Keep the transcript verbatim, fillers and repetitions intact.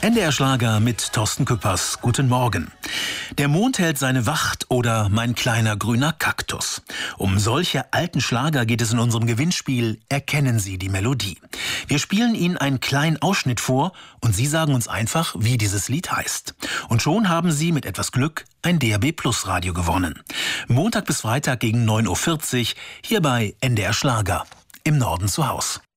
N D R Schlager mit Thorsten Küppers. Guten Morgen. Der Mond hält seine Wacht oder Mein kleiner grüner Kaktus. Um solche alten Schlager geht es in unserem Gewinnspiel Erkennen Sie die Melodie. Wir spielen Ihnen einen kleinen Ausschnitt vor und Sie sagen uns einfach, wie dieses Lied heißt. Und schon haben Sie mit etwas Glück ein D A B Plus Radio gewonnen. Montag bis Freitag gegen neun Uhr vierzig hier bei N D R Schlager. Im Norden zu Haus.